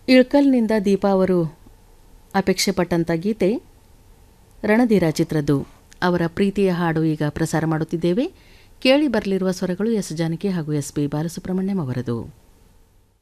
ಇಳ್ಕಲ್ನಿಂದ ದೀಪಾ ಅವರು ಅಪೇಕ್ಷೆ ಪಟ್ಟಂಥ ಗೀತೆ ರಣಧೀರ ಚಿತ್ರದ್ದು. ಅವರ ಪ್ರೀತಿಯ ಹಾಡು ಈಗ ಪ್ರಸಾರ ಮಾಡುತ್ತಿದ್ದೇವೆ. ಕೇಳಿ ಬರಲಿರುವ ಸ್ವರಗಳು ಎಸ್ ಜಾನಕಿ ಹಾಗೂ ಎಸ್ ಪಿ ಬಾಲಸುಬ್ರಹ್ಮಣ್ಯಂ ಅವರದು.